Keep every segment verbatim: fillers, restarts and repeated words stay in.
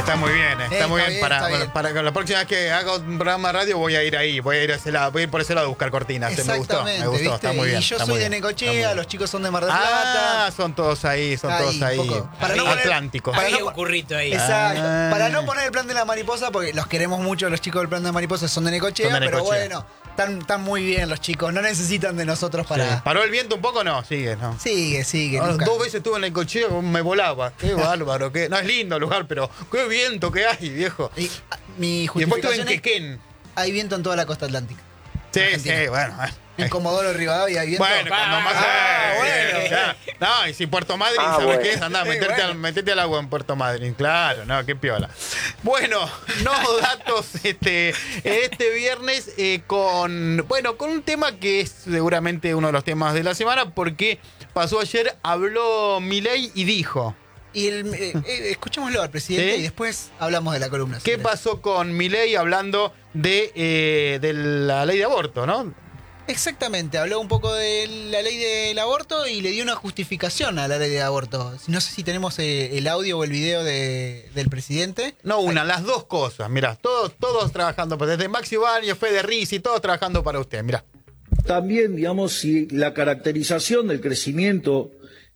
Está muy bien, está Eh, muy está bien. bien, Para, está bueno, bien. para que la próxima vez que haga un programa de radio voy a ir ahí, voy a ir a ese lado, voy a ir por ese lado a buscar cortinas. eh, Me gustó, me gustó, ¿viste? está muy bien. Y yo está soy muy de bien, está muy Necochea, bien. los chicos son de Mar del Plata. Ah, son todos ahí, son Ahí, todos ahí. poco. Para no poner- Atlánticos. para Había no- un currito ahí. Exacto. Ah. Para no poner el plan de la mariposa, porque los queremos mucho, los chicos del plan de la mariposa son de Necochea, Son de pero Necochea. bueno, están, están muy bien los chicos, no necesitan de nosotros Sí. para. ¿Paró el viento un poco? No, sigue, no. Sigue, sigue. Ah, nunca. dos veces estuve en el coche, me volaba. Qué bárbaro, qué. No es lindo el lugar, pero qué viento que hay, viejo. Y, ah, mi Y después estuve justificación en es, Quequén. hay viento en toda la costa atlántica. Sí, Argentina. sí, bueno. eh. En Comodoro Rivadavia hay viento. Bueno, cuando más. Ah, eh, bueno. ya. No, y si Puerto Madryn, Ah, ¿sabes bueno. qué es? Andá, Sí, meterte, bueno. al, meterte al agua en Puerto Madryn. Claro, no, qué piola. Bueno, no datos este, este viernes eh, con, bueno, con un tema que es seguramente uno de los temas de la semana, porque pasó ayer, habló Milei y dijo. Y el, eh, eh, escuchémoslo al presidente ¿Sí? y después hablamos de la columna. si ¿Qué querés. pasó con Milei hablando de, eh, de la ley de aborto, no? Exactamente, habló un poco de la ley del aborto y le dio una justificación a la ley de aborto. No sé si tenemos eh, el audio o el video de- del presidente. No una, las dos cosas. Mirá, todos, todos trabajando, pues, desde Maxi Baños, Fede Rizzi, todos trabajando para usted, mirá. También, digamos, si la caracterización del crecimiento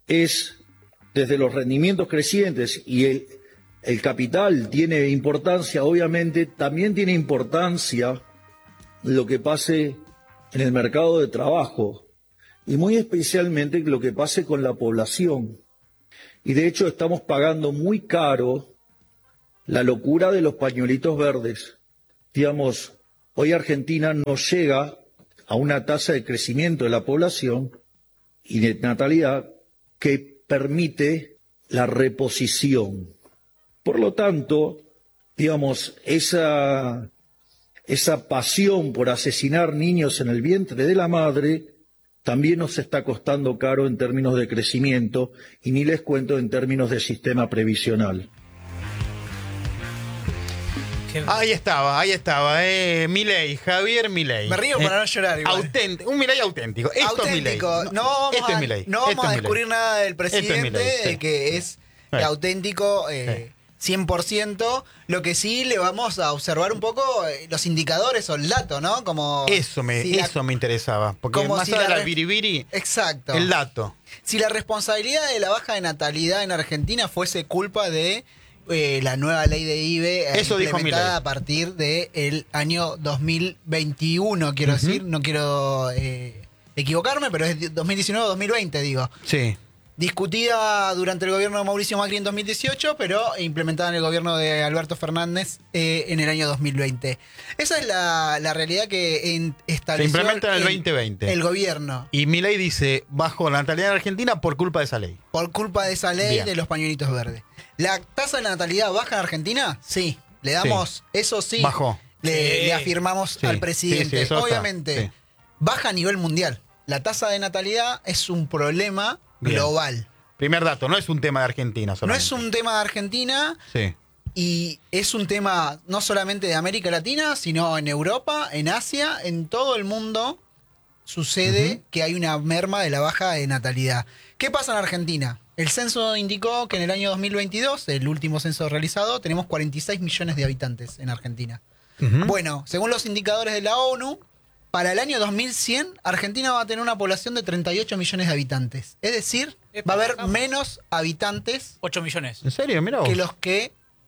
es desde los rendimientos crecientes y el, el capital tiene importancia, obviamente también tiene importancia lo que pase en el mercado de trabajo y muy especialmente lo que pase con la población. Y de hecho estamos pagando muy caro la locura de los pañuelitos verdes. Digamos, hoy Argentina no llega a una tasa de crecimiento de la población y de natalidad que permite la reposición. Por lo tanto, digamos, esa, esa pasión por asesinar niños en el vientre de la madre también nos está costando caro en términos de crecimiento y ni les cuento en términos de sistema previsional. Qué- Ahí estaba, ahí estaba, eh, Milei, Javier Milei. Me río Eh, para no llorar igual. auténtico, un Milei auténtico. Esto es Milei. Auténtico. No vamos, Este a, es Milei. no vamos Esto a es descubrir Milei. nada del Esto es presidente, Milei, sí. de que es Sí. auténtico eh, cien por ciento. Lo que sí le vamos a observar un poco eh, los indicadores o el dato, ¿no? Como Eso me, si la- eso me interesaba. Porque como más si allá la del re- biribiri, Exacto. el dato. Si la responsabilidad de la baja de natalidad en Argentina fuese culpa de eh, la nueva ley de I V E Eso dijo implementada Milei. a partir del año dos mil veintiuno, quiero Ujú. decir, no quiero eh, equivocarme, pero es dos mil diecinueve o dos mil veinte, digo. Sí. Discutida durante el gobierno de Mauricio Macri en dos mil dieciocho, pero implementada en el gobierno de Alberto Fernández eh, en el año dos mil veinte. Esa es la, la realidad que en, estableció Se implementa en el veinte veinte. el gobierno. Y Milei dice, bajó la natalidad en Argentina por culpa de esa ley. Por culpa de esa ley Bien. de los pañuelitos verdes. ¿La tasa de natalidad baja en Argentina? Sí. Le damos, eso sí. Bajó. Le, Sí. le afirmamos Sí, al sí, presidente. sí, eso está, Obviamente, sí. baja a nivel mundial. La tasa de natalidad es un problema Bien. global. Primer dato, no es un tema de Argentina No solamente. es un tema de Argentina Sí. y es un tema no solamente de América Latina, sino en Europa, en Asia, en todo el mundo sucede Ujú. que hay una merma de la baja de natalidad. ¿Qué pasa en Argentina? El censo indicó que en el año dos mil veintidós, el último censo realizado, tenemos cuarenta y seis millones de habitantes en Argentina. Ujú. Bueno, según los indicadores de la ONU, para el año dos mil cien, Argentina va a tener una población de treinta y ocho millones de habitantes. Es decir, Epa, va a haber bajamos. menos habitantes ocho millones. ¿En serio? Mira vos. que los que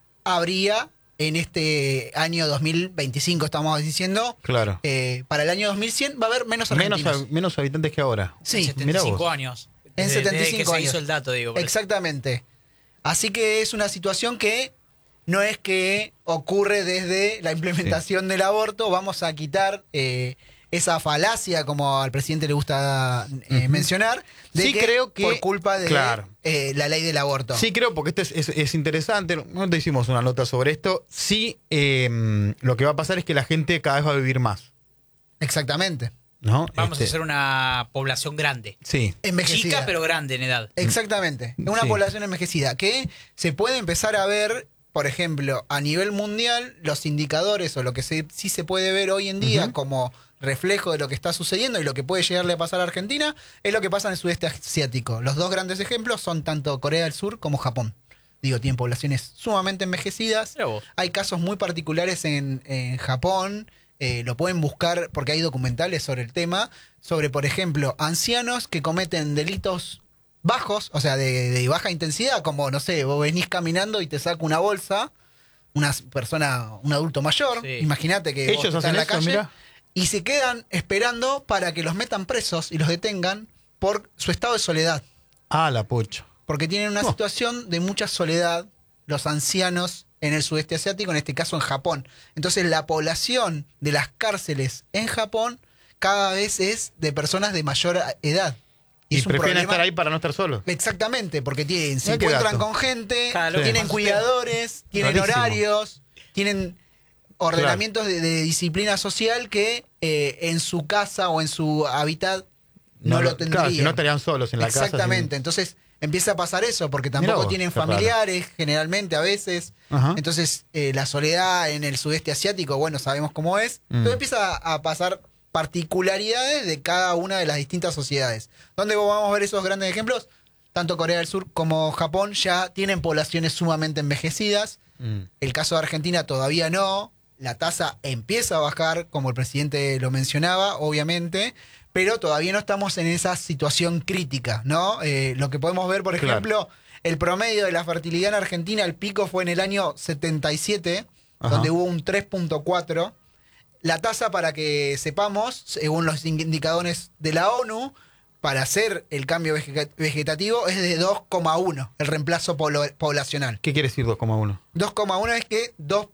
habría en este año dos mil veinticinco, estamos diciendo. Claro. Eh, para el año dos mil cien va a haber menos Menos, argentinos. hab- menos habitantes que ahora. Sí, En mirá setenta y cinco vos. años. En Desde- setenta y desde cinco que años. se hizo el dato, digo. por eso. Exactamente. Así que es una situación que no es que ocurre desde la implementación del aborto. Vamos a quitar eh, esa falacia, como al presidente le gusta eh, Ujú. mencionar, de Sí, que creo que- por culpa de claro. eh, la ley del aborto. Sí, creo, porque esto es, es- es interesante. No te hicimos una nota sobre esto. Sí, eh, lo que va a pasar es que la gente cada vez va a vivir más. Exactamente. ¿No? Vamos Este, a ser una población grande. Sí. Envejecida. Chica, pero grande en edad. Exactamente. Una Sí. población envejecida que se puede empezar a ver, por ejemplo, a nivel mundial, los indicadores o lo que se, sí se puede ver hoy en día Ujú. como reflejo de lo que está sucediendo y lo que puede llegarle a pasar a Argentina, es lo que pasa en el sudeste asiático. Los dos grandes ejemplos son tanto Corea del Sur como Japón. Digo, tienen poblaciones sumamente envejecidas. Mira vos. Hay casos muy particulares en, en Japón. Eh, lo pueden buscar porque hay documentales sobre el tema. Sobre, por ejemplo, ancianos que cometen delitos bajos, o sea, de, de baja intensidad, como, no sé, vos venís caminando y te saca una bolsa, una persona, un adulto mayor, Sí. imagínate que vos Ellos estás hacen en la eso, calle, mirá. y se quedan esperando para que los metan presos y los detengan por su estado de soledad. Ah, la pucha. Porque tienen una Oh. situación de mucha soledad los ancianos en el sudeste asiático, en este caso en Japón. Entonces la población de las cárceles en Japón cada vez es de personas de mayor edad. Y, es un prefieren problema- estar ahí para no estar solos. Exactamente, porque tienen, se Mirá qué encuentran dato. con gente, Claro, tienen sí. cuidadores, tienen Rarísimo. horarios, tienen ordenamientos de, de disciplina social que eh, en su casa o en su hábitat no, lo tendrían. Claro, si no estarían solos en la casa. Exactamente, entonces empieza a pasar eso, porque tampoco vos, tienen qué raro. familiares generalmente a veces. Ajá. Entonces eh, la soledad en el sudeste asiático, bueno, sabemos cómo es. Mm. Entonces empieza a pasar particularidades de cada una de las distintas sociedades. ¿Dónde vamos a ver esos grandes ejemplos? Tanto Corea del Sur como Japón ya tienen poblaciones sumamente envejecidas. Mm. El caso de Argentina todavía no. La tasa empieza a bajar, como el presidente lo mencionaba, obviamente, pero todavía no estamos en esa situación crítica, ¿no? Eh, lo que podemos ver, por Claro. ejemplo, el promedio de la fertilidad en Argentina, el pico fue en el año setenta y siete, Ajá. donde hubo un tres punto cuatro. La tasa, para que sepamos, según los indicadores de la ONU, para hacer el cambio vege- vegetativo es de dos coma uno, el reemplazo polo- poblacional. ¿Qué quiere decir dos coma uno? dos coma uno es que dos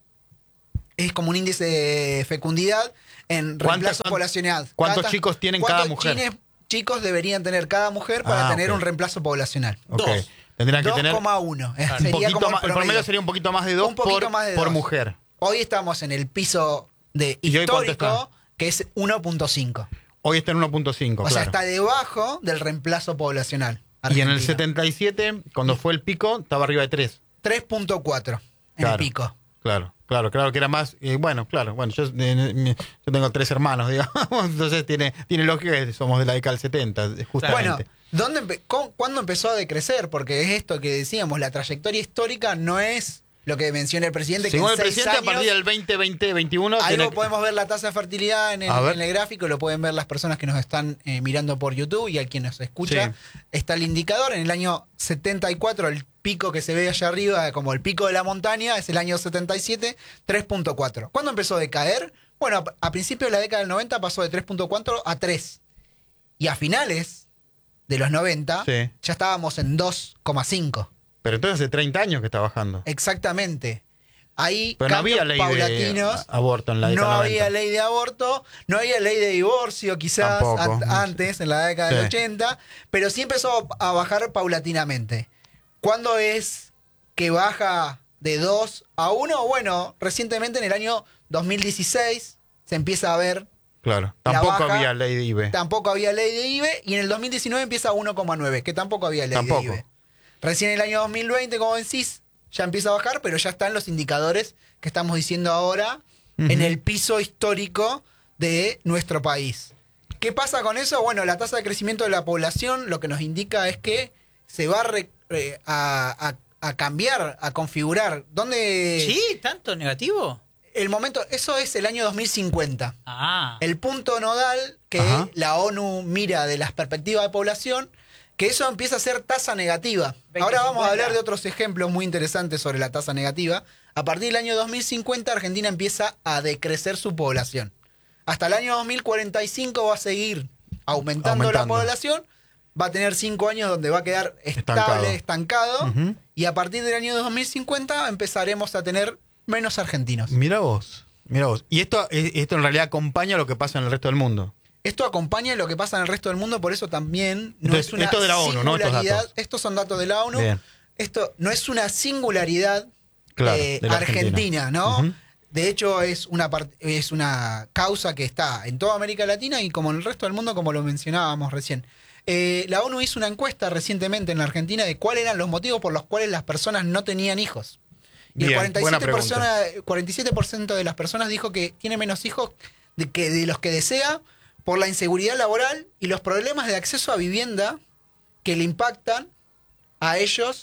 es como un índice de fecundidad en ¿Cuántas- reemplazo poblacional. cuántos Cada- chicos tienen ¿cuántos cada mujer? chines- chicos deberían tener cada mujer para Ah, tener ok. un reemplazo poblacional? Ok. Dos. Tendrían que tener dos coma uno. un Sería poquito como más, el promedio sería un poquito más de dos Un poquito por, más de por dos. mujer. Hoy estamos en el piso de ¿Y hoy cuánto histórico, está? que es uno punto cinco. Hoy está en uno punto cinco, O claro. sea, está debajo del reemplazo poblacional. Y en el argentino. setenta y siete, cuando fue el pico, estaba arriba de tres. tres punto cuatro en Claro. el pico. Claro, claro, claro que era más. eh, bueno, claro, bueno, yo, eh, yo tengo tres hermanos, digamos, entonces tiene, tiene lógica que somos de la década del setenta, justamente. Bueno, ¿dónde empe- cómo- ¿cuándo empezó a decrecer? Porque es esto que decíamos, la trayectoria histórica no es lo que menciona el presidente. según que el en seis presidente, a años, partir del veinte, veinte, veintiuno. Ahí tiene lo que- podemos ver la tasa de fertilidad en el, A ver. en el gráfico, lo pueden ver las personas que nos están eh, mirando por YouTube y a quien nos escucha. Sí. Está el indicador, en el año setenta y cuatro, el pico que se ve allá arriba, como el pico de la montaña, es el año setenta y siete, tres punto cuatro. ¿Cuándo empezó a decaer? Bueno, a, a principios de la década del noventa pasó de tres punto cuatro a tres. Y a finales de los noventa Sí. ya estábamos en dos coma cinco. Pero entonces hace treinta años que está bajando. Exactamente. Ahí Pero no cambios había ley paulatinos. de aborto en la No década del había noventa. ley de aborto, no había ley de divorcio quizás Tampoco. an- antes, en la década del Sí. ochenta, pero sí empezó a bajar paulatinamente. ¿Cuándo es que baja de dos a uno? Bueno, recientemente en el año dos mil dieciséis se empieza a ver, Claro, la tampoco baja, había ley de I B E. tampoco había ley de I B E, y en el dos mil diecinueve empieza a uno coma nueve, que tampoco había ley Tampoco. de I B E. Recién en el año dos mil veinte, como decís, ya empieza a bajar, pero ya están los indicadores que estamos diciendo ahora en Ujú. el piso histórico de nuestro país. ¿Qué pasa con eso? Bueno, la tasa de crecimiento de la población lo que nos indica es que se va a, re- re- a, a- a cambiar, a configurar. ¿Dónde? ¿Sí? ¿Tanto negativo? El momento, eso es el año dos mil cincuenta. Ah. El punto nodal que Ajá. la ONU mira de las perspectivas de población, que eso empieza a ser tasa negativa. veinte, Ahora vamos a cincuenta. hablar de otros ejemplos muy interesantes sobre la tasa negativa. A partir del año dos mil cincuenta, Argentina empieza a decrecer su población. Hasta el año dos mil cuarenta y cinco va a seguir aumentando, la Aumentando. población. Va a tener cinco años donde va a quedar estable, Estancado. estancado. Ujú. Y a partir del año dos mil cincuenta empezaremos a tener menos argentinos. Mira vos, mira vos. Y esto, eh, esto en realidad acompaña lo que pasa en el resto del mundo. Esto acompaña lo que pasa en el resto del mundo, por eso también no Entonces, es una esto de la ONU, ¿no? Estos singularidad. datos. Estos son datos de la ONU. Bien. Esto no es una singularidad Claro, eh, de la argentina, Argentina. ¿no? Ujú. De hecho, es una, part- es una causa que está en toda América Latina y como en el resto del mundo, como lo mencionábamos recién. Eh, la ONU hizo una encuesta recientemente en la Argentina de cuáles eran los motivos por los cuales las personas no tenían hijos. Y Bien, el buena 47%, pregunta. persona- cuarenta y siete por ciento de las personas dijo que tiene menos hijos de, que, de los que desea por la inseguridad laboral y los problemas de acceso a vivienda que le impactan a ellos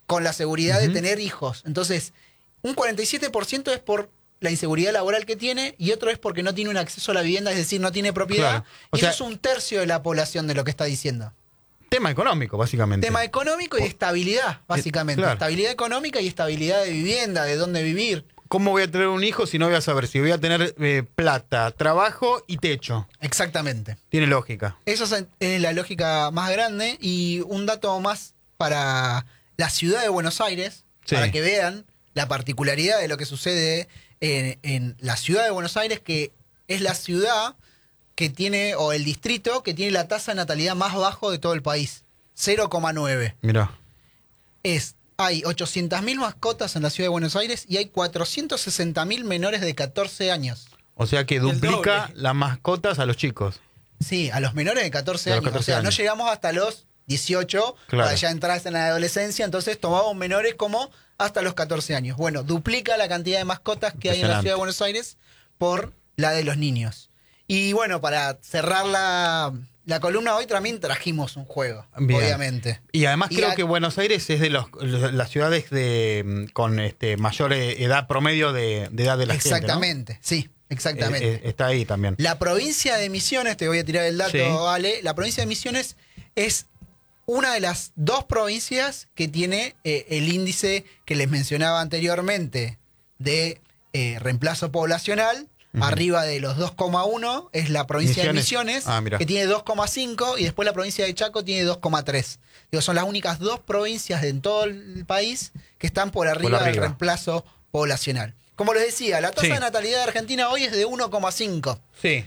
con la seguridad Ujú. de tener hijos. Entonces, un cuarenta y siete por ciento es por la inseguridad laboral que tiene y otro es porque no tiene un acceso a la vivienda, es decir, no tiene propiedad. Claro. O Y sea- eso es un tercio de la población de lo que está diciendo. Tema económico, básicamente. Tema económico y estabilidad, básicamente. claro. Estabilidad económica y estabilidad de vivienda, de dónde vivir. ¿Cómo voy a tener un hijo si no voy a saber si voy a tener eh, plata, trabajo y techo? Exactamente. Tiene lógica. Esa es- es la lógica más grande. Y un dato más para la ciudad de Buenos Aires, Sí. para que vean la particularidad de lo que sucede en, en la ciudad de Buenos Aires, que es la ciudad que tiene, o el distrito que tiene la tasa de natalidad más bajo de todo el país, cero coma nueve. Mirá. Es, hay ochocientas mil mascotas en la ciudad de Buenos Aires y hay cuatrocientos sesenta mil menores de catorce años. O sea que El duplica doble. las mascotas a los chicos. Sí, a los menores de catorce De los años. catorce o sea, no años. llegamos hasta los dieciocho, Claro. para ya entrar en la adolescencia, entonces tomamos menores como hasta los catorce años. Bueno, duplica la cantidad de mascotas que hay en la Impresionante. ciudad de Buenos Aires por la de los niños. Y bueno, para cerrar la, la columna hoy también trajimos un juego, Bien. obviamente. Y además Y creo la- que Buenos Aires es de los, las ciudades de mm, con este mayor eh, edad promedio de, de edad de la gente, ¿no? Exactamente, sí, exactamente. Eh, eh, está ahí también. La provincia de Misiones, te voy a tirar el dato, Sí. Ale, la provincia de Misiones es una de las dos provincias que tiene eh, el índice que les mencionaba anteriormente de eh, reemplazo poblacional, Ujú. arriba de los dos coma uno es la provincia de Misiones. Misiones, Ah, mira. que tiene dos coma cinco y después la provincia de Chaco tiene dos coma tres. Digo, son las únicas dos provincias en todo el país que están por arriba, del arriba. reemplazo poblacional. Como les decía, la tasa Sí. de natalidad de Argentina hoy es de uno coma cinco. Sí.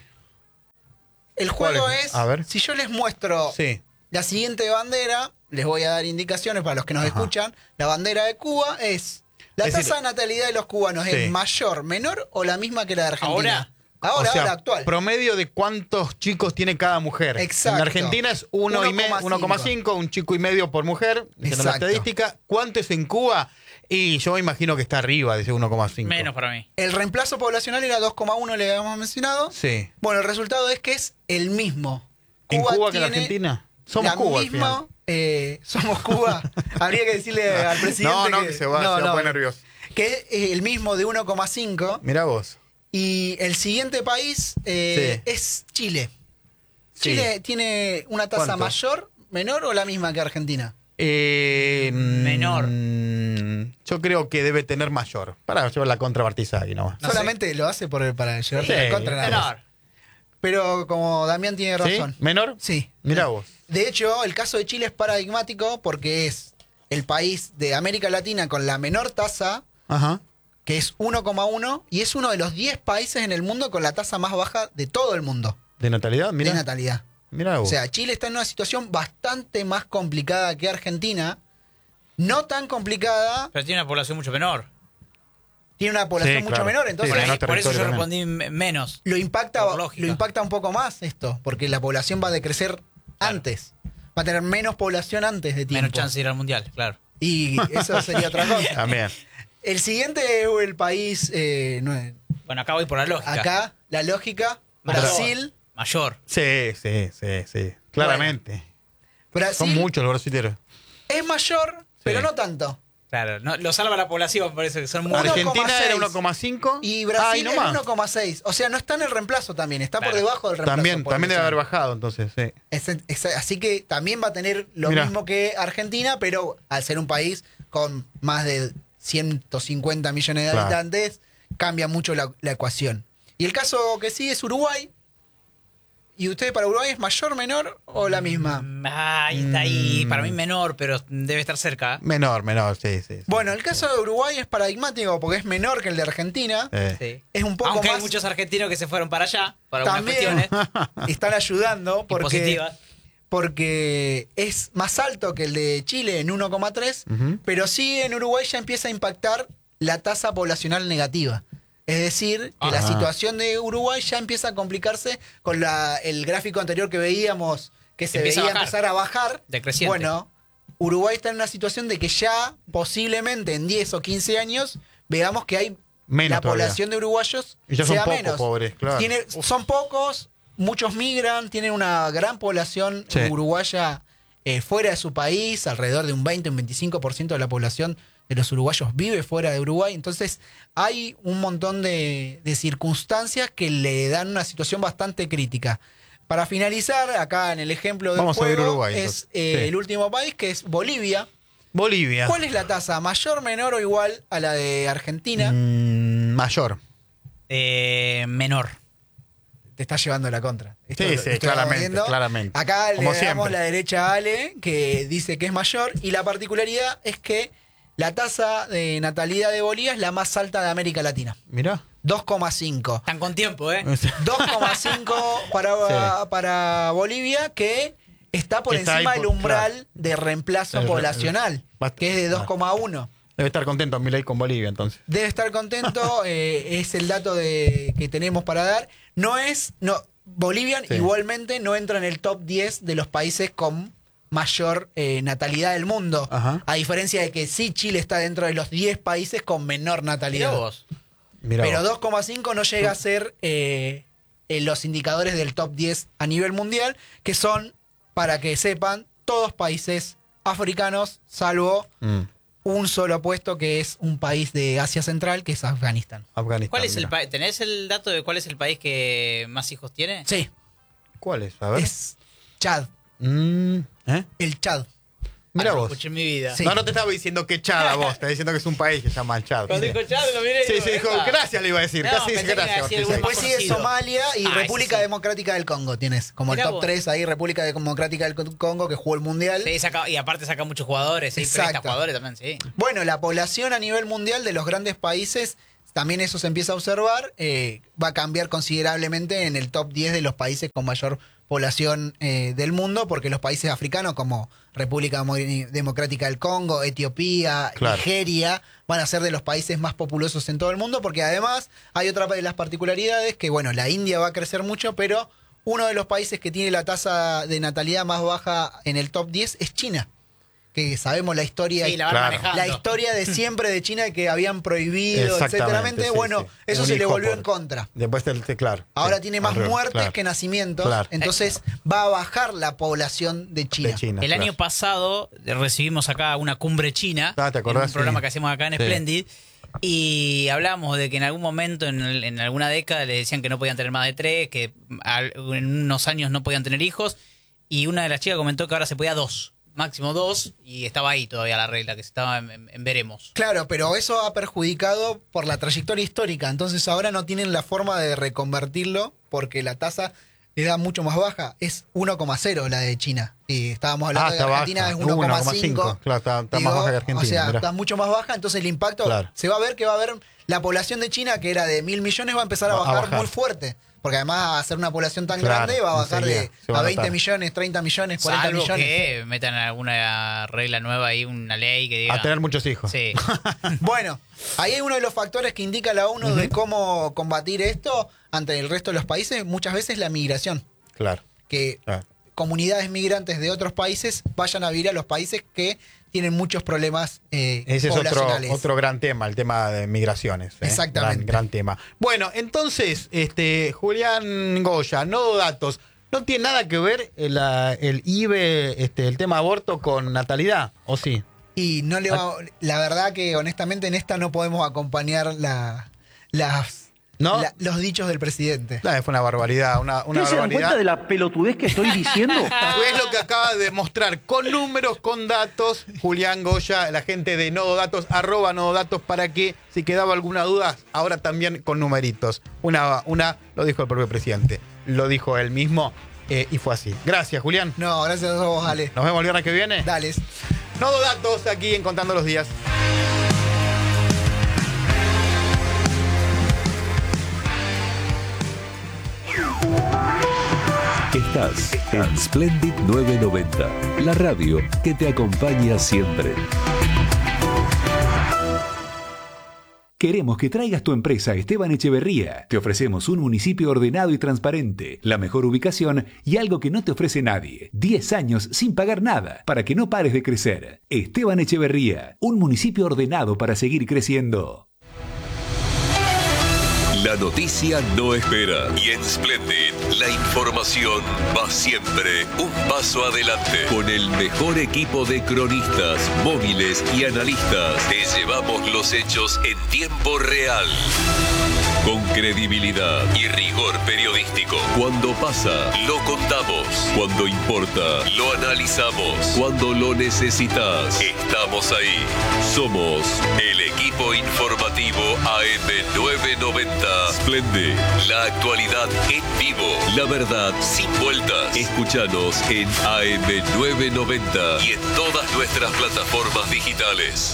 El ¿Cuál juego es? es, A ver. si yo les muestro Sí. la siguiente bandera, les voy a dar indicaciones para los que nos Ajá. escuchan. La bandera de Cuba es, la Es tasa decir- de natalidad de los cubanos Sí. es mayor, menor o la misma que la de Argentina. Ahora. Ahora, o sea, ahora, actual. promedio de cuántos chicos tiene cada mujer. Exacto. En Argentina es uno coma cinco, un chico y medio por mujer, diciendo la Exacto. estadística. ¿Cuánto es en Cuba? Y yo imagino que está arriba de ese uno coma cinco. Menos para mí. El reemplazo poblacional era dos coma uno, le habíamos mencionado. Sí. Bueno, el resultado es que es el mismo. ¿En Cuba que en tiene Argentina? Somos la Cuba al misma, final. eh, somos Cuba. Habría que decirle al presidente No, no, que se va, se va a poner nervioso. que es eh, el mismo de uno coma cinco. Mirá vos. Y el siguiente país eh, Sí. es Chile. Sí. ¿Chile tiene una tasa ¿Cuánto? mayor, menor o la misma que Argentina? Eh, Menor. mm, Yo creo que debe tener mayor. Para llevar la contra Bartizagui nomás. No Solamente lo hace por, para llevarte Sí, la contra nada más. Menor. Pero como Damián tiene ¿Sí? razón. ¿Menor? Sí. Mirá vos. De hecho, el caso de Chile es paradigmático porque es el país de América Latina con la menor tasa, Ajá. que es uno coma uno, y es uno de los diez países en el mundo con la tasa más baja de todo el mundo ¿De natalidad? Mirá. de natalidad. Mirá vos. O sea, Chile está en una situación bastante más complicada que Argentina. No tan complicada, Pero tiene una población mucho menor. tiene una población Sí, mucho claro. menor, Sí, entonces Por, ahí- menor por eso yo territorio respondí me- menos. lo impacta, por lógica. lo impacta un poco más esto, porque la población va a decrecer antes. Va a tener menos población antes de tiempo. Menos chance de ir al mundial, claro. Y eso sería otra cosa. También. El siguiente es el país, eh, no es- Bueno, acá voy por la lógica. acá, la lógica, Mayor. Brasil. Mayor. Sí, sí, sí, sí. Claramente. Brasil Son muchos los brasileños. es mayor, pero no tanto. Claro, no, lo salva la población, parece que son muy... Uno coma Argentina era seis. uno coma cinco. Y Ay, Brasil no es más. uno coma seis. O sea, no está en el reemplazo también, está Claro. por debajo del reemplazo. También, también debe haber poblacional. bajado entonces, sí. Es- es- así que también va a tener lo Mirá. mismo que Argentina, pero al ser un país con más de ciento cincuenta millones de Claro. habitantes, cambia mucho la, la ecuación. Y el caso que sigue es Uruguay. ¿Y usted para Uruguay es mayor, menor o la misma? Mm, Ahí está ahí. Mm. Para mí menor, pero debe estar cerca. Menor, menor, sí, sí. sí. Bueno, el caso de Uruguay es paradigmático porque es menor que el de Argentina. Eh, Sí. Es un poco Aunque más... hay muchos argentinos que se fueron para allá, para algunas También cuestiones están ayudando porque, positivas. porque es más alto que el de Chile en uno coma tres, Ujú. pero sí en Uruguay ya empieza a impactar la tasa poblacional negativa. Es decir, que la Ah. situación de Uruguay ya empieza a complicarse con la, el gráfico anterior que veíamos que se Empieza a veía bajar. empezar a bajar. Decreciente. Bueno, Uruguay está en una situación de que ya posiblemente en diez o quince años veamos que hay Menos la todavía. población de uruguayos Y ya son sea pocos, menos. pobres, claro. Tiene- son pocos, muchos migran, tienen una gran población Sí. uruguaya eh, fuera de su país, alrededor de un veinte, un veinticinco por ciento de la población de los uruguayos vive fuera de Uruguay, entonces hay un montón de, de circunstancias que le dan una situación bastante crítica. Para finalizar, acá en el ejemplo del Vamos a ver juego, Uruguay, es entonces. eh, Sí. el último país, que es Bolivia. Bolivia. ¿Cuál es la tasa? ¿Mayor, menor o igual a la de Argentina? Mm, mayor. Eh, menor. Te está llevando la contra. Esto Sí, lo- sí, esto lo claramente, estamos viendo. claramente. Acá Como le damos siempre. la derecha a Ale, que dice que es mayor, y la particularidad es que la tasa de natalidad de Bolivia es la más alta de América Latina. Mirá. dos coma cinco. Están con tiempo, ¿eh? dos coma cinco para, Sí. para Bolivia, que está por Que está encima ahí del por- umbral claro. de reemplazo El- el- poblacional, bast- que es de ah. dos coma uno. Debe estar contento Milei con Bolivia, entonces. Debe estar contento, eh, es el dato de, que tenemos para dar. No es, no, Bolivia Sí. igualmente no entra en el top diez de los países con mayor eh, natalidad del mundo. Ajá. A diferencia de que sí, Chile está dentro de los diez países con menor Mirá natalidad. vos. Mirá Pero vos. dos coma cinco no llega a ser eh, en los indicadores del top diez a nivel mundial, que son, para que sepan, todos países africanos, salvo Mm, un solo puesto que es un país de Asia Central, que es Afganistán. Afganistán. ¿Cuál es el mirá. país? ¿Tenés el dato de cuál es el país que más hijos tiene? Sí, ¿Cuál es? A ver. es Chad, Mm, ¿eh? el Chad. Mirá Ah, no vos. escuché en mi vida. Sí. No, no te estaba diciendo que Chad a vos. Te estaba diciendo que es un país que se llama Chad. Cuando Sí, dijo Chad, lo miré y sí, digo, sí, dijo, "Epa". gracias le iba a decir. No, Casi pensé dice que iba a gracias. decir Ortiz. algo más Después sigue conocido. Somalia y Ah, República ese sí. Democrática del Congo. Tienes como el Mirá top vos. tres ahí, República Democrática del Congo, que jugó el Mundial. Sí, saca- y aparte saca muchos jugadores, sí, presta Exacto. jugadores también, sí. Bueno, la población a nivel mundial de los grandes países, también eso se empieza a observar, eh, va a cambiar considerablemente en el top diez de los países con mayor población eh, del mundo, porque los países africanos como República Mo- Democrática del Congo, Etiopía, Claro. Nigeria, van a ser de los países más populosos en todo el mundo, porque además hay otra de las particularidades, que bueno, la India va a crecer mucho, pero uno de los países que tiene la tasa de natalidad más baja en el top diez es China, que sabemos la historia Sí, la van Claro. manejando. la historia de siempre de China que habían prohibido, Exactamente, etcétera. sí, Bueno, sí. eso Un se le hijo volvió por- en contra. Después del te- claro. Ahora Sí, tiene más al revés, muertes claro. que nacimientos, Claro. entonces va a bajar la población de China. De China. El claro. año pasado recibimos acá una cumbre china, Ah, ¿te acordás? en un programa Sí. que hacemos acá en Sí. Splendid, y hablábamos de que en algún momento, en, el- en alguna década, le decían que no podían tener más de tres, que al- en unos años no podían tener hijos, y una de las chicas comentó que ahora se podía dos, máximo dos, y estaba ahí todavía la regla, que se estaba en, en- en veremos. Claro, pero eso ha perjudicado por la trayectoria histórica, entonces ahora no tienen la forma de reconvertirlo porque la tasa le da mucho más baja, es uno coma cero la de China. Y estábamos hablando Ah, de que está Argentina baja. es uno coma cinco. Claro, está, está más baja que Argentina. O sea, mirá. está mucho más baja, entonces el impacto Claro. se va a ver que va a haber la población de China, que era de mil millones, va a empezar a Va a bajar, bajar. muy fuerte. Porque además, a ser una población tan Claro, grande, va a bajar de enseguida se va a a veinte notar. millones, treinta millones, cuarenta Salvo millones. que metan alguna regla nueva ahí, una ley que diga... A tener muchos hijos. Sí. Bueno, ahí hay uno de los factores que indica la ONU de cómo combatir esto ante el resto de los países, muchas veces la migración. Claro. Que claro. comunidades migrantes de otros países vayan a vivir a los países que tienen muchos problemas eh, Ese es otro, poblacionales. otro gran tema, el tema de migraciones. ¿eh? Exactamente. Gran, gran tema. Bueno, entonces, este Julián Goya, no datos. ¿No tiene nada que ver el, ah, el I B E, este, el tema aborto con natalidad? ¿O sí? Y no le va, la verdad que honestamente en esta no podemos acompañar la, las, ¿No? la- los dichos del presidente. No, fue una barbaridad, una, una ¿Ustedes se dan barbaridad. cuenta de la pelotudez que estoy diciendo? Es lo que acaba de mostrar con números, con datos, Julián Goya, la gente de Nodo Datos, arroba Nodo Datos, para que si quedaba alguna duda, ahora también con numeritos. Una, una lo dijo el propio presidente, lo dijo él mismo eh, y fue así. Gracias, Julián. No, gracias a vos, Ale. Nos vemos el viernes que viene. Dale. Nodo Datos aquí en Contando los Días. Estás en Splendid novecientos noventa, la radio que te acompaña siempre. Queremos que traigas tu empresa a Esteban Echeverría. Te ofrecemos un municipio ordenado y transparente, la mejor ubicación y algo que no te ofrece nadie. diez años sin pagar nada, para que no pares de crecer. Esteban Echeverría, un municipio ordenado para seguir creciendo. La noticia no espera y en Splendid la información va siempre un paso adelante. Con el mejor equipo de cronistas, móviles y analistas, te llevamos los hechos en tiempo real. Con credibilidad y rigor periodístico. Cuando pasa, lo contamos. Cuando importa, lo analizamos. Cuando lo necesitas, estamos ahí. Somos el equipo informativo A M novecientos noventa. Splendid, la actualidad en vivo. La verdad sin vueltas. Escúchanos en A M novecientos noventa y en todas nuestras plataformas digitales.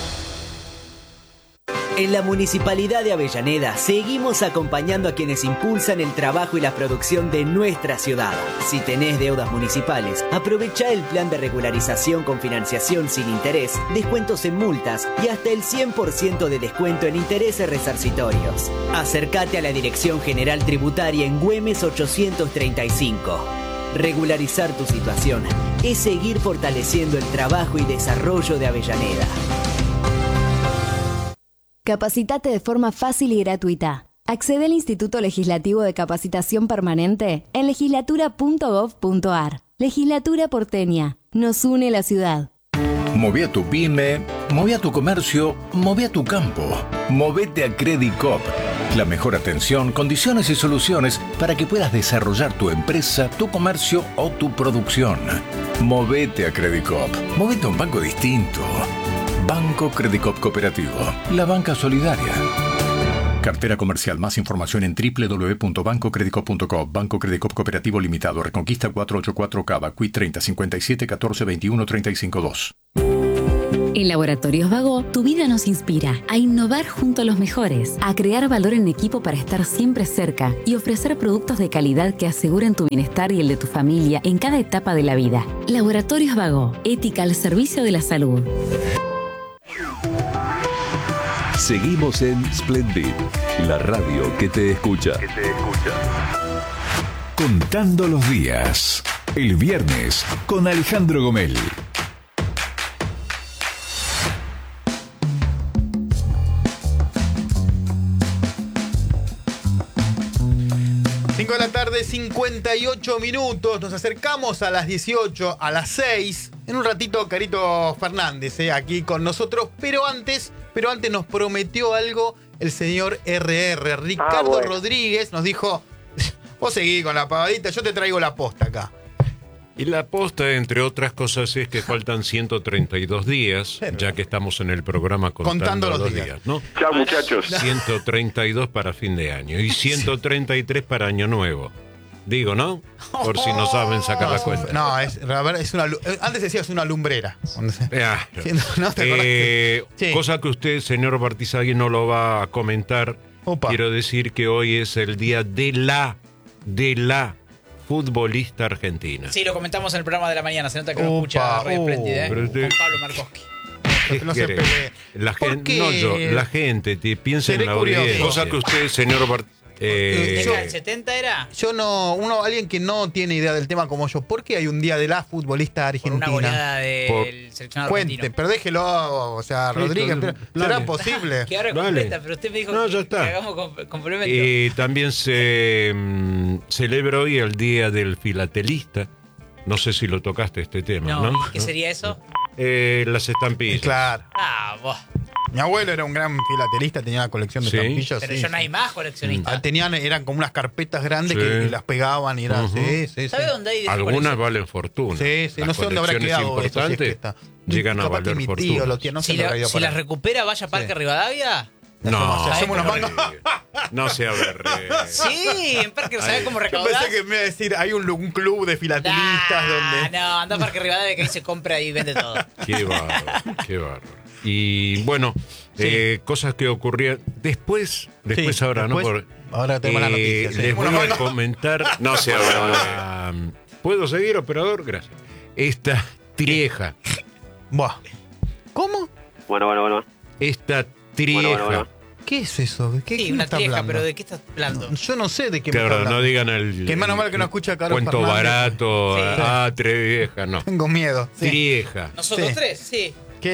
En la Municipalidad de Avellaneda seguimos acompañando a quienes impulsan el trabajo y la producción de nuestra ciudad. Si tenés deudas municipales, aprovecha el plan de regularización con financiación sin interés, descuentos en multas y hasta el cien por ciento de descuento en intereses resarcitorios. Acércate a la Dirección General Tributaria en Güemes ochocientos treinta y cinco. Regularizar tu situación es seguir fortaleciendo el trabajo y desarrollo de Avellaneda. Capacitate de forma fácil y gratuita. Accede al Instituto Legislativo de Capacitación Permanente en legislatura punto gov punto ar. Legislatura porteña. Nos une la ciudad. Moví a tu pyme, moví a tu comercio, moví a tu campo. Movete a Credicop. La mejor atención, condiciones y soluciones para que puedas desarrollar tu empresa, tu comercio o tu producción. Movete a Credicop. Movete a un banco distinto. Banco Credicop Cooperativo, la banca solidaria. Cartera comercial. Más información en doble u doble u doble u punto banco credicop punto com. Banco Credicop Cooperativo Limitado. Reconquista cuatrocientos ochenta y cuatro Cava. Q I treinta cincuenta y siete catorce veintiuno treinta y cinco dos. En Laboratorios Vago, tu vida nos inspira a innovar junto a los mejores, a crear valor en equipo para estar siempre cerca y ofrecer productos de calidad que aseguren tu bienestar y el de tu familia en cada etapa de la vida. Laboratorios Vago, ética al servicio de la salud. Seguimos en Splendid, la radio que te escucha. Que te escucha. Contando los días. El viernes con Alejandro Gomel. cinco de la tarde, cincuenta y ocho minutos. Nos acercamos a las dieciocho, a las seis. En un ratito, Carito Fernández, eh, aquí con nosotros. Pero antes, pero antes nos prometió algo el señor R R. Ricardo ah, bueno. Rodríguez nos dijo: vos seguí con la pavadita, yo te traigo la posta acá. Y la posta, entre otras cosas, es que faltan ciento treinta y dos días, pero, ya que estamos en el programa Contando, contando los, los días, días, ¿no? Chao, muchachos. ciento treinta y dos para fin de año y ciento treinta y tres para Año Nuevo. Digo, ¿no? Por si no saben sacar no, la cuenta. No, es, es una, antes decías una lumbrera. Claro. ¿No te eh, sí. Cosa que usted, señor Bartizagui, no lo va a comentar. Opa. Quiero decir que hoy es el día de la, de la futbolista argentina. Sí, lo comentamos en el programa de la mañana. Se nota que lo escucha Roy Splendid, ¿eh? Con Pablo Markowski. No se pelee. La gente, no yo, la gente te piensa en la audiencia. Cosa que usted, señor Bartizagui, Eh, yo, ¿el setenta era? Yo no, uno, alguien que no tiene idea del tema como yo, ¿por qué hay un día de la futbolista argentina? Por una goleada del seleccionado Cuente, argentino. pero déjelo, o sea, sí, Rodríguez, pero, ¿será posible? Que ahora completa, pero usted me dijo no, que, ya está. que hagamos complemento. Y también se um, celebra hoy el Día del Filatelista. No sé si lo tocaste este tema, ¿no? ¿no? ¿Qué sería eso? Eh, las estampillas. Claro. Ah, vos. Mi abuelo era un gran filatelista, tenía una colección de ¿sí? estampillas. Pero sí, ya no hay más coleccionistas. Ah, tenían, eran como unas carpetas grandes sí. que las pegaban y eran. Uh-huh. sí, sí, ¿Sabe sí. dónde hay? Algunas valen fortuna. Sí, sí, las no sé dónde habrá quedado importantes eso, si es que está. Llegan a valer fortuna. Lo tiene, no si la, si las recupera, vaya a Parque sí. Rivadavia. No, hacemos unos mangos. No se aberre. Sí, en Parque, ¿sabes cómo recaudar? Yo pensé que me iba a decir, hay un, un club de filatelistas nah, donde. No, anda a Parque Rivadavia que ahí se compra y vende todo. Qué bárbaro, qué bárbaro. Y bueno, sí. eh, cosas que ocurrían después, después sí, ahora, después, ¿no? Por, ahora tenemos eh, la noticia. Sí. Les voy a comentar. No se habla. ¿Puedo seguir, operador? Gracias. Esta trieja. Buah. ¿Cómo? Bueno, bueno, bueno. Esta trieja. Bueno, bueno, bueno. ¿Qué es eso? ¿Qué, sí, ¿qué una está trieja, hablando? pero ¿de qué estás hablando? Yo no sé de qué claro, me está hablando. No digan el. Que menos mal que no escucha Carlos cuento Fernández. Barato. Sí. Ah, trieja, no. Tengo miedo. Sí. Trieja. Nosotros sí. tres, sí. ¿Qué?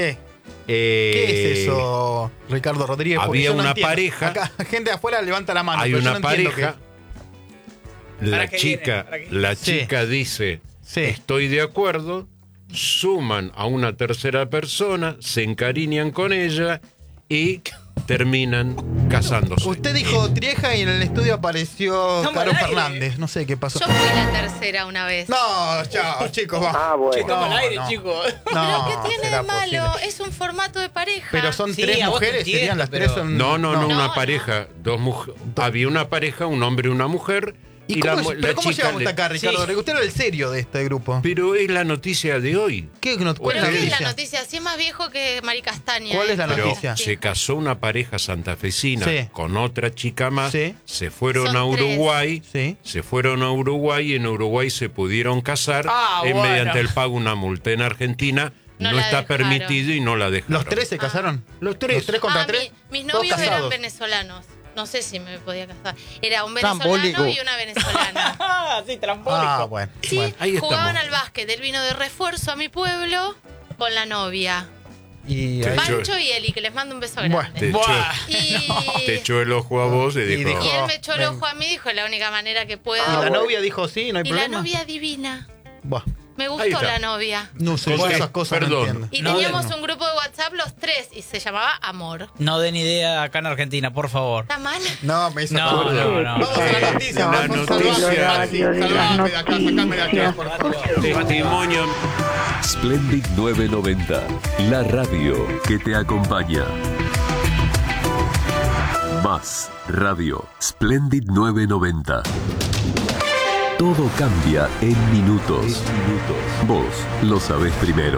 Eh, ¿Qué es eso, Ricardo Rodríguez? Porque había yo no una entiendo. pareja. Acá, gente de afuera levanta la mano. Hay pero yo una no entiendo pareja. qué- La ¿Para qué chica, viene? ¿Para qué? la Sí. chica dice, Sí. estoy de acuerdo, suman a una tercera persona, se encariñan con ella y terminan casándose. Usted dijo Trieja y en el estudio apareció Estamos Caro al aire. Fernández. No sé qué pasó. Yo fui la tercera una vez. No, chao, chicos, va. Ah, bueno. Estamos al aire, no. chicos. No, ¿Pero qué tiene será de malo? posible. Es un formato de pareja. Pero son Sí, tres a vos te mujeres, entiendo, serían las pero- tres. Son... No, no, no, No, una no. pareja, dos mujeres. Había una pareja, un hombre y una mujer. ¿Y Y cómo, la, mu- pero la cómo chica llegamos le- hasta acá, Ricardo? Sí. Usted era el serio de este grupo. Pero es la noticia de hoy. ¿Qué, no- ¿Cuál ¿Pero es la qué es la noticia? noticia? Si es más viejo que Mari Castaña. ¿Cuál es la ¿eh? Pero noticia? se casó una pareja santafesina Sí. con otra chica más, Sí. se fueron Son a Uruguay, Sí. se fueron a Uruguay y en Uruguay se pudieron casar Ah, eh, bueno. mediante el pago de una multa. En Argentina No no, la está dejaron. permitido y no la dejaron. ¿Los tres se casaron? Los tres. ¿Los tres contra Ah, tres? mi- mis Todos novios eran casados. venezolanos. No sé si me podía casar. Era un Trambólico. venezolano y una venezolana. Ah, sí, trambólico. Ah, bueno. Sí, bueno. Ahí jugaban estamos. al básquet. Él vino de refuerzo a mi pueblo con la novia. Y Te ahí- echó- Pancho y Eli, que les mando un beso Bueno, grande. te, echó, Buah. Y, te echó el ojo a vos y Y dijo, dijo- y él me echó el Ven. ojo a mí, dijo, la única manera que puedo. ¿Y la bueno. novia dijo sí, no hay Y la problema? novia divina. Buah. Me Ahí gustó está. la novia. No sé, Bueno, esas cosas no perdón. entiendo. Y No, teníamos no. un grupo de WhatsApp los tres y se llamaba Amor. No den idea acá en Argentina, por favor. ¿Está mal? No, me hizo No, acordar. no, no. Vamos a la noticia. La vamos, noticia. salvame, Maxi, Radio de las salvame de acá, sacame de acá, noticias. por favor. testimonio. Splendid novecientos noventa, la radio que te acompaña. Más radio. Splendid novecientos noventa. Todo cambia en minutos. Vos lo sabés primero.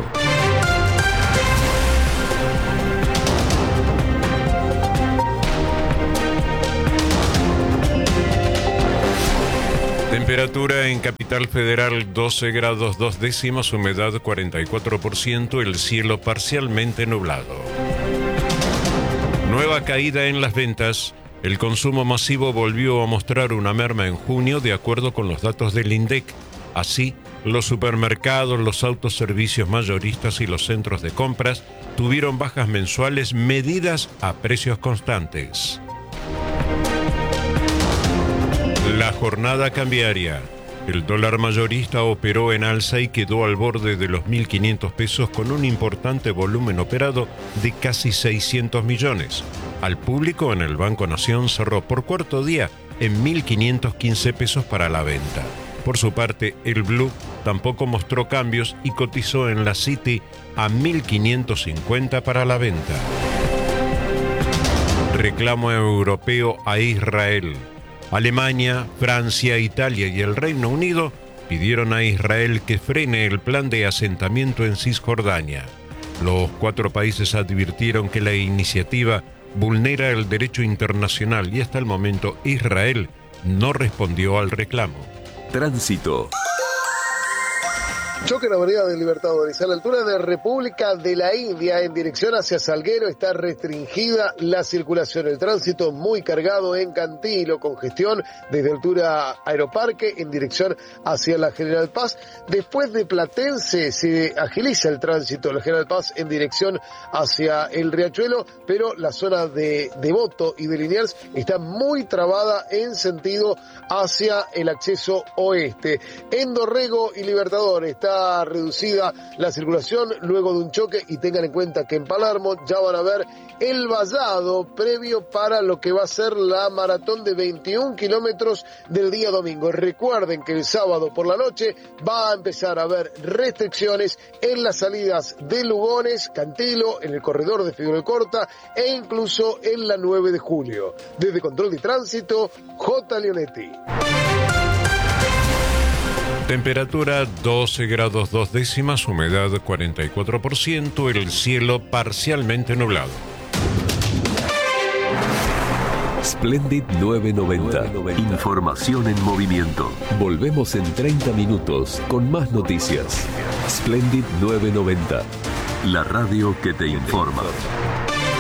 Temperatura en Capital Federal doce grados dos décimas, humedad cuarenta y cuatro por ciento, el cielo parcialmente nublado. Nueva caída en las ventas. El consumo masivo volvió a mostrar una merma en junio de acuerdo con los datos del INDEC. Así, los supermercados, los autoservicios mayoristas y los centros de compras tuvieron bajas mensuales medidas a precios constantes. La jornada cambiaria. El dólar mayorista operó en alza y quedó al borde de los mil quinientos pesos con un importante volumen operado de casi seiscientos millones. Al público en el Banco Nación cerró por cuarto día en mil quinientos quince pesos para la venta. Por su parte, el Blue tampoco mostró cambios y cotizó en la City a mil quinientos cincuenta para la venta. Reclamo europeo a Israel. Alemania, Francia, Italia y el Reino Unido pidieron a Israel que frene el plan de asentamiento en Cisjordania. Los cuatro países advirtieron que la iniciativa vulnera el derecho internacional y hasta el momento Israel no respondió al reclamo. Tránsito. Choque en la avenida de Libertadores, a la altura de República de la India, en dirección hacia Salguero, está restringida la circulación. El tránsito muy cargado en Cantilo, congestión desde altura Aeroparque en dirección hacia la General Paz. Después de Platense se agiliza el tránsito, la General Paz en dirección hacia el Riachuelo, pero la zona de Devoto y de Liniers está muy trabada en sentido hacia el acceso oeste. En Dorrego y Libertadores está reducida la circulación luego de un choque y tengan en cuenta que en Palermo ya van a ver el vallado previo para lo que va a ser la maratón de veintiún kilómetros del día domingo. Recuerden que el sábado por la noche va a empezar a haber restricciones en las salidas de Lugones, Cantilo, en el corredor de Figueroa Corta e incluso en la nueve de julio. Desde Control de Tránsito, J. Leonetti. Temperatura doce grados dos décimas, humedad cuarenta y cuatro por ciento, el cielo parcialmente nublado. Splendid novecientos noventa. Información en movimiento. Volvemos en treinta minutos con más noticias. Splendid novecientos noventa. La radio que te informa.